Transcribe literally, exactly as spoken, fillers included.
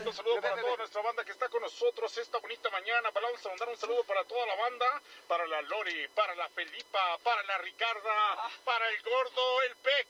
un saludo para toda nuestra banda que está con nosotros esta bonita mañana. Vamos a mandar un saludo para toda la banda, para la Lori, para la Felipa, para la Ricarda, para el Gordo, el Peca.